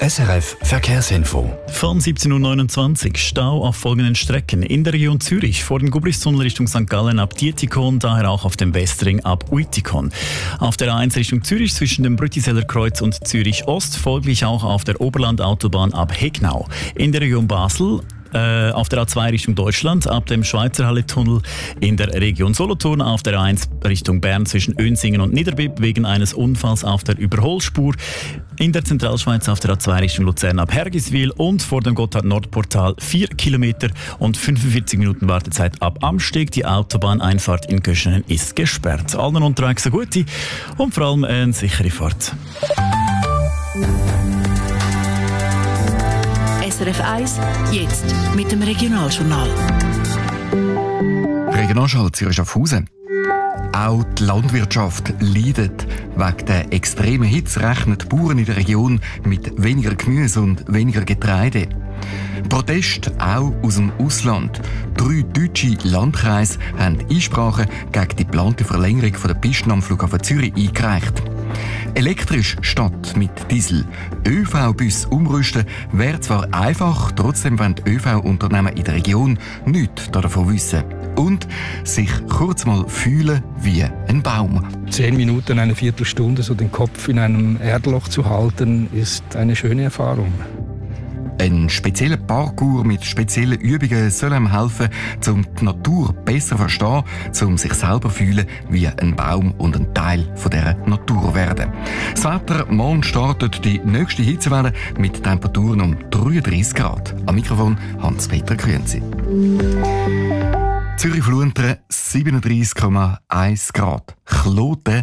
SRF Verkehrsinfo. Von 17.29 Uhr Stau auf folgenden Strecken. In der Region Zürich vor dem Gubristunnel Richtung St. Gallen ab Dietikon, daher auch auf dem Westring ab Uitikon. Auf der A1 Richtung Zürich zwischen dem Brütiseller Kreuz und Zürich Ost, folglich auch auf der Oberland-Autobahn ab Hegnau. In der Region Basel auf der A2 Richtung Deutschland, ab dem Schweizerhalle-Tunnel. In der Region Solothurn auf der A1 Richtung Bern zwischen Önsingen und Niederbipp wegen eines Unfalls auf der Überholspur. In der Zentralschweiz auf der A2 Richtung Luzern ab Hergiswil und vor dem Gotthard-Nord-Portal 4 Kilometer und 45 Minuten Wartezeit ab Amsteg. Die Autobahneinfahrt in Göschenen ist gesperrt. Allen unterwegs eine gute und vor allem eine sichere Fahrt. SRF 1, jetzt mit dem Regionaljournal. Regionaljournal Zürich-Schaffhausen. Auch die Landwirtschaft leidet. Wegen der extremen Hitze rechnen die Bauern in der Region mit weniger Gemüse und weniger Getreide. Protest auch aus dem Ausland. 3 deutsche Landkreise haben Einsprachen gegen die geplante Verlängerung der Pisten am Flughafen Zürich eingereicht. Elektrisch statt mit Diesel. ÖV-Bus umrüsten wäre zwar einfach, trotzdem wollen die ÖV-Unternehmen in der Region nichts davon wissen. Und sich kurz mal fühlen wie ein Baum. 10 Minuten, eine Viertelstunde so den Kopf in einem Erdloch zu halten, ist eine schöne Erfahrung. Ein spezieller Parcours mit speziellen Übungen soll ihm helfen, um die Natur besser zu verstehen, um sich selber zu fühlen wie ein Baum und ein Teil von dieser Natur werden. Das Wetter, morgen startet die nächste Hitzewelle mit Temperaturen um 33 Grad. Am Mikrofon Hans-Peter Grünzi. Zürich-Fluntern 37,1 Grad. Kloten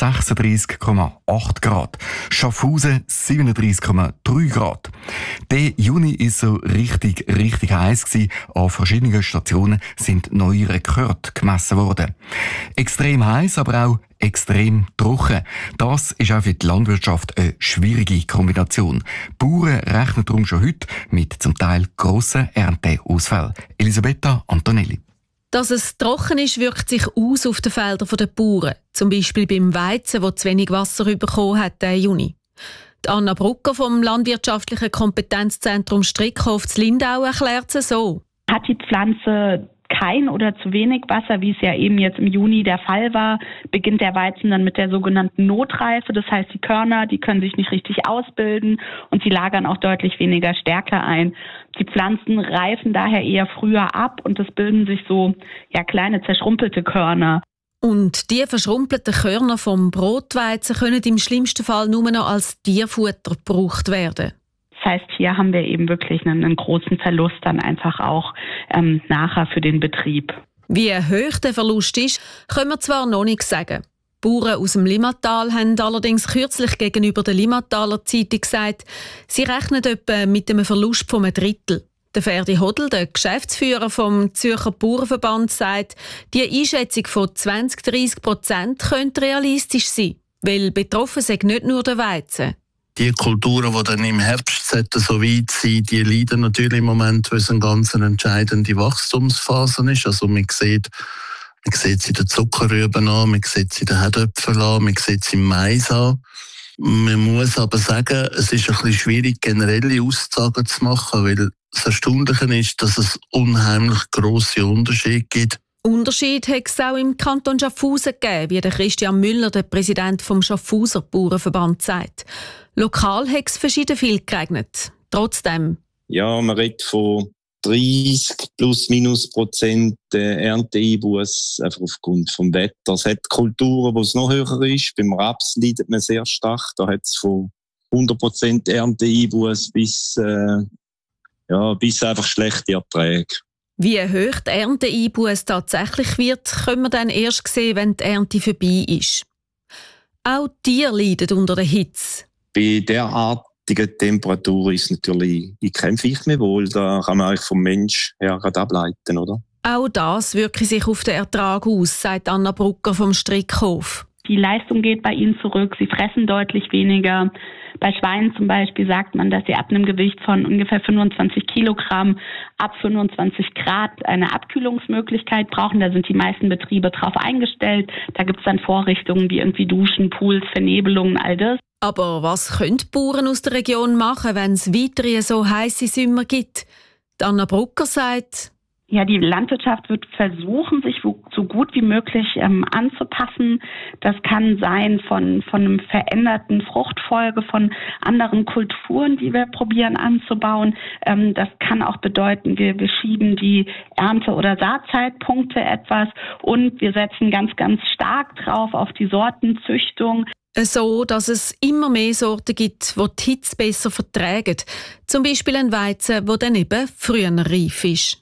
36,8 Grad. Schaffhausen 37,3 Grad. Der Juni ist so richtig heiß gewesen. An verschiedenen Stationen sind neue Rekorde gemessen worden. Extrem heiß, aber auch extrem trocken. Das ist auch für die Landwirtschaft eine schwierige Kombination. Die Bauern rechnen darum schon heute mit zum Teil grossen Ernteausfällen. Elisabetta Antonelli. Dass es trocken ist, wirkt sich aus auf den Feldern der Bauern. Zum Beispiel beim Weizen, wo zu wenig Wasser bekommen hat diesen Juni. Die Anna Brucker vom Landwirtschaftlichen Kompetenzzentrum Strickhof zu Lindau erklärt es so. Hat die Pflanze kein oder zu wenig Wasser, wie es ja eben jetzt im Juni der Fall war, beginnt der Weizen dann mit der sogenannten Notreife. Das heißt, die Körner, die können sich nicht richtig ausbilden und sie lagern auch deutlich weniger Stärke ein. Die Pflanzen reifen daher eher früher ab und es bilden sich so kleine zerschrumpelte Körner. Und die verschrumpelten Körner vom Brotweizen können im schlimmsten Fall nur noch als Tierfutter gebraucht werden. Das heißt, hier haben wir eben wirklich einen großen Verlust dann einfach auch nachher für den Betrieb. Wie hoch der Verlust ist, können wir zwar noch nicht sagen. Bauern aus dem Limmatal haben allerdings kürzlich gegenüber der Limmataler Zeitung gesagt, sie rechnen etwa mit einem Verlust von einem Drittel. Der Ferdi Hodl, der Geschäftsführer vom Zürcher Bauernverband, sagt, die Einschätzung von 20-30% könnte realistisch sein, weil betroffen sei nicht nur der Weizen. Die Kulturen, die dann im Herbst so weit sind, die leiden natürlich im Moment, weil es eine ganz entscheidende Wachstumsphase ist. Also man sieht es in den Zuckerrüben an, man sieht es in den Herdöpfeln an, man sieht es im Mais an. Man muss aber sagen, es ist ein bisschen schwierig, generelle Aussagen zu machen, weil das Erstaunliche ist, dass es unheimlich grosse Unterschiede gibt. Unterschied hat es auch im Kanton Schaffhausen gegeben, wie der Christian Müller, der Präsident vom Schaffhauser Bauernverband, sagt. Lokal hat es verschieden viel geregnet. Trotzdem. Ja, man redet von 30+- Ernteeinbuß einfach aufgrund des Wetters. Es hat Kulturen, wo es noch höher ist. Beim Raps leidet man sehr stark. Da hat es von 100% Ernteeinbuß bis einfach schlechte Erträge. Wie hoch die Ernteeinbuß tatsächlich wird, können wir dann erst sehen, wenn die Ernte vorbei ist. Auch Tiere leiden unter der Hitze. Bei derartigen Temperaturen ist natürlich in keinem Viech mehr wohl. Da kann man eigentlich vom Mensch her gerade ableiten, oder? Auch das wirkt sich auf den Ertrag aus, sagt Anna Brucker vom Strickhof. Die Leistung geht bei ihnen zurück, sie fressen deutlich weniger. Bei Schweinen zum Beispiel sagt man, dass sie ab einem Gewicht von ungefähr 25 Kilogramm ab 25 Grad eine Abkühlungsmöglichkeit brauchen. Da sind die meisten Betriebe drauf eingestellt. Da gibt es dann Vorrichtungen wie irgendwie Duschen, Pools, Vernebelungen, all das. Aber was können die Bauern aus der Region machen, wenn es weitere so heisse Sommer gibt? Anna Brucker sagt: Ja, die Landwirtschaft wird versuchen, sich so gut wie möglich anzupassen. Das kann sein von einem veränderten Fruchtfolge, von anderen Kulturen, die wir probieren anzubauen. Das kann auch bedeuten, wir schieben die Ernte- oder Saatzeitpunkte etwas und wir setzen ganz, ganz stark drauf auf die Sortenzüchtung. So, dass es immer mehr Sorten gibt, die die Hitze besser vertragen. Zum Beispiel ein Weizen, der dann eben früher reif ist.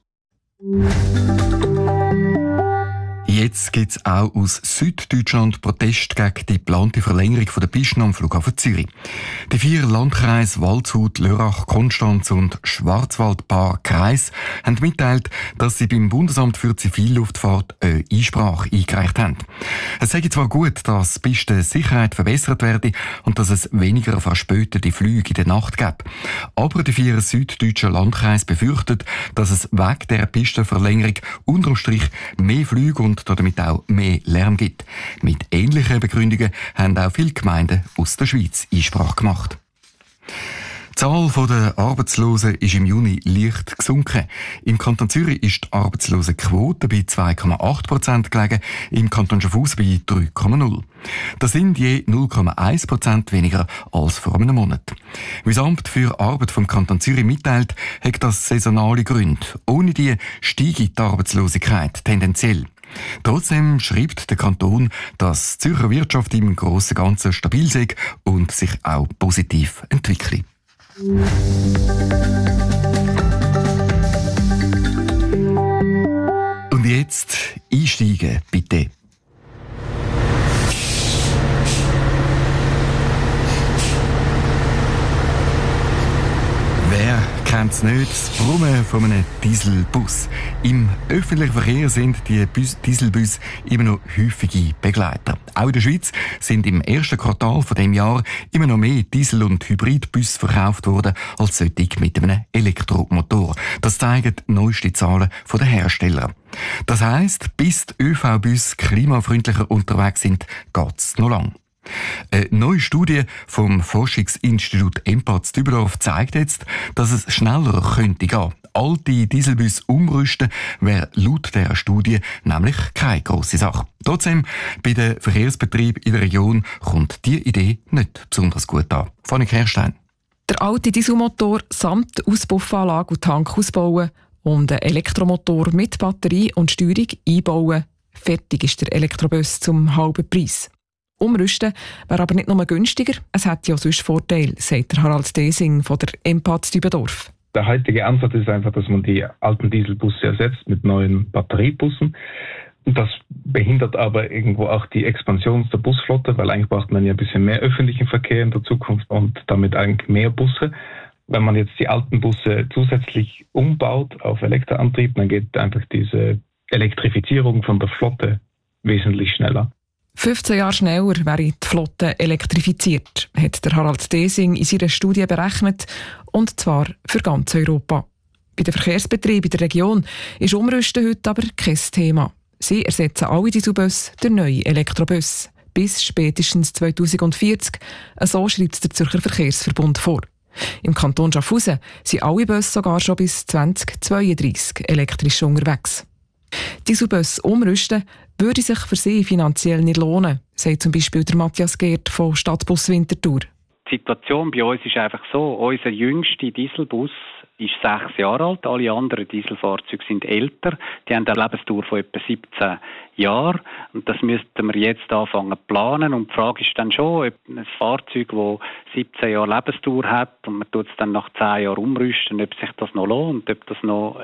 Jetzt gibt es auch aus Süddeutschland Protest gegen die geplante Verlängerung der Pisten am Flughafen Zürich. Die 4 Landkreise Waldshut, Lörrach, Konstanz und Schwarzwald-Baar-Kreis haben mitteilt, dass sie beim Bundesamt für Zivilluftfahrt eine Einsprache eingereicht haben. Es sei zwar gut, dass die Pistensicherheit verbessert werde und dass es weniger verspätete Flüge in der Nacht gäbe. Aber die 4 süddeutschen Landkreise befürchten, dass es wegen der Pistenverlängerung unterm Strich mehr Flüge und damit auch mehr Lärm gibt. Mit ähnlichen Begründungen haben auch viele Gemeinden aus der Schweiz Einsprache gemacht. Die Zahl der Arbeitslosen ist im Juni leicht gesunken. Im Kanton Zürich ist die Arbeitslosenquote bei 2,8% gelegen, im Kanton Schaffhausen bei 3,0%. Das sind je 0,1% weniger als vor einem Monat. Wie das Amt für Arbeit vom Kanton Zürich mitteilt, hat das saisonale Gründe. Ohne die steige die Arbeitslosigkeit tendenziell. Trotzdem schreibt der Kanton, dass die Zürcher Wirtschaft im Grossen und Ganzen stabil sei und sich auch positiv entwickle. Und jetzt einsteigen, bitte. Wer kennt es nicht, das Brummen von einem Dieselbus. Im öffentlichen Verkehr sind die Dieselbusse immer noch häufige Begleiter. Auch in der Schweiz sind im ersten Quartal von dem Jahr immer noch mehr Diesel- und Hybridbusse verkauft worden als solche mit einem Elektromotor. Das zeigen die neuesten Zahlen der Hersteller. Das heisst, bis die ÖV-Busse klimafreundlicher unterwegs sind, geht es noch lang. Eine neue Studie vom Forschungsinstitut Empath Dübendorf zeigt jetzt, dass es schneller könnte gehen. Alte Dieselbusse umrüsten wäre laut dieser Studie nämlich keine grosse Sache. Trotzdem, bei den Verkehrsbetrieben in der Region kommt diese Idee nicht besonders gut an. Fanny Kerstein. Der alte Dieselmotor samt Auspuffanlage und Tank ausbauen und einen Elektromotor mit Batterie und Steuerung einbauen. Fertig ist der Elektrobus zum halben Preis. Umrüsten wäre aber nicht nur günstiger, es hätte ja sonst Vorteile, sagt Harald Desing von der Empath Dübendorf. Der heutige Ansatz ist einfach, dass man die alten Dieselbusse ersetzt mit neuen Batteriebussen. Das behindert aber irgendwo auch die Expansion der Busflotte, weil eigentlich braucht man ja ein bisschen mehr öffentlichen Verkehr in der Zukunft und damit eigentlich mehr Busse. Wenn man jetzt die alten Busse zusätzlich umbaut auf Elektroantrieb, dann geht einfach diese Elektrifizierung von der Flotte wesentlich schneller. 15 Jahre schneller wäre die Flotte elektrifiziert, hat der Harald Desing in seiner Studie berechnet, und zwar für ganz Europa. Bei den Verkehrsbetrieben in der Region ist Umrüsten heute aber kein Thema. Sie ersetzen alle Dieselbusse durch neue Elektrobus. Bis spätestens 2040, so schreibt es der Zürcher Verkehrsverbund vor. Im Kanton Schaffhausen sind alle Busse sogar schon bis 2032 elektrisch unterwegs. Dieselbusse umrüsten würde sich für sie finanziell nicht lohnen, sagt zum Beispiel der Matthias Gerd von Stadtbus Winterthur. Die Situation bei uns ist einfach so, unser jüngster Dieselbus ist 6 Jahre alt, alle anderen Dieselfahrzeuge sind älter, die haben eine Lebensdauer von etwa 17 Jahren und das müssten wir jetzt anfangen zu planen und die Frage ist dann schon, ob ein Fahrzeug, das 17 Jahre Lebensdauer hat und man tut es dann nach 10 Jahren umrüsten, ob sich das noch lohnt, ob das noch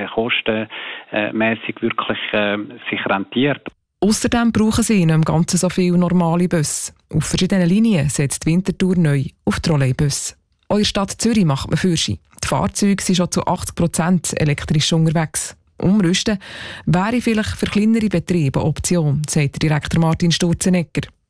kostenmässig wirklich sich rentiert. Außerdem brauchen sie nicht im Ganzen so viele normale Busse. Auf verschiedenen Linien setzt Winterthur neu auf Trolleybus. Auch in der Stadt Zürich macht man Fürsche. Die Fahrzeuge sind schon zu 80% elektrisch unterwegs. Umrüsten wäre vielleicht für kleinere Betriebe eine Option, sagt der Direktor Martin Sturzenegger.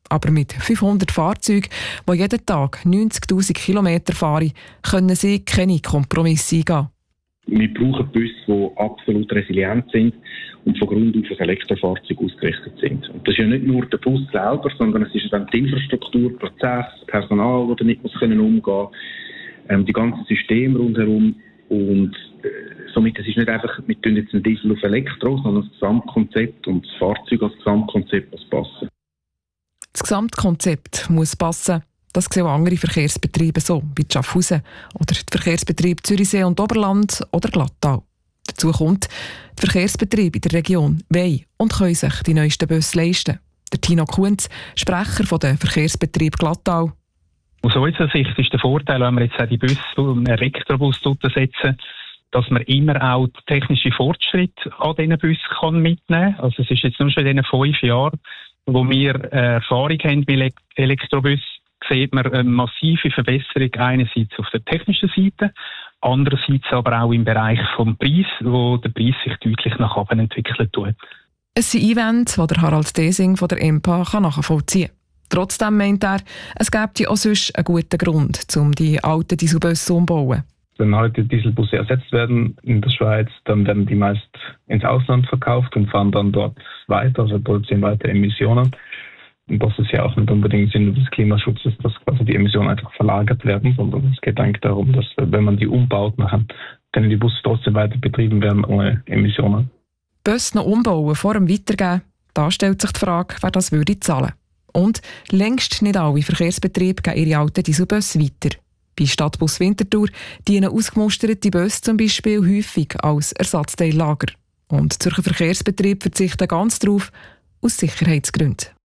Aber mit 500 Fahrzeugen, die jeden Tag 90'000 Kilometer fahren, können sie keine Kompromisse eingehen. Wir brauchen Busse, die absolut resilient sind und von Grund auf ein Elektrofahrzeug ausgerichtet sind. Und das ist ja nicht nur der Bus selber, sondern es ist dann die Infrastruktur, Prozess, Personal, das damit umgehen muss, die ganzen Systeme rundherum. Und somit es ist nicht einfach, wir tun jetzt einen Diesel auf Elektro, sondern das Gesamtkonzept und das Fahrzeug als Gesamtkonzept muss passen. Das Gesamtkonzept muss passen. Das sehen auch andere Verkehrsbetriebe so, wie Schaffhausen oder die Verkehrsbetriebe Zürichsee und Oberland oder Glattal. Dazu kommt, die Verkehrsbetriebe in der Region wollen und können sich die neuesten Busse leisten. Der Tino Kunz, Sprecher von der Verkehrsbetrieb Glattal. Aus unserer Sicht ist der Vorteil, wenn wir jetzt auch die Busse, einen Elektrobus setzen, dass man immer auch technische Fortschritte an diesen Bussen mitnehmen kann. Also es ist jetzt nur schon in diesen 5 Jahren, wo wir Erfahrung haben mit Elektrobussen, sieht man eine massive Verbesserung einerseits auf der technischen Seite, andererseits aber auch im Bereich des Preises, wo der Preis sich deutlich nach oben entwickeln tut. Es sind Einwände, die Harald Desing von der EMPA nachvollziehen kann. Trotzdem meint er, es gäbe auch sonst einen guten Grund, um die alten Dieselbusse umzubauen. Wenn heute Dieselbusse ersetzt werden in der Schweiz, dann werden die meist ins Ausland verkauft und fahren dann dort weiter, also produzieren weiter Emissionen. Und das ist ja auch nicht unbedingt Sinn des Klimaschutzes, dass quasi die Emissionen einfach verlagert werden, sondern es geht eigentlich darum, dass wenn man die umbaut, nachher können die Busse trotzdem weiter betrieben werden ohne Emissionen. Busse noch umbauen vor dem Weitergeben, da stellt sich die Frage, wer das würde zahlen. Und längst nicht alle Verkehrsbetriebe geben ihre alten Dieselbusse weiter. Bei Stadtbus Winterthur dienen ausgemusterte Busse zum Beispiel häufig als Ersatzteillager. Und Zürcher Verkehrsbetriebe verzichten ganz darauf, aus Sicherheitsgründen.